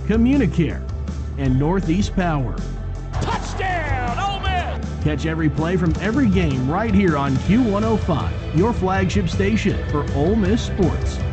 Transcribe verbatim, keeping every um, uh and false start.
Communicare, and Northeast Power. Touchdown, Ole Miss! Catch every play from every game right here on Q one oh five, your flagship station for Ole Miss sports.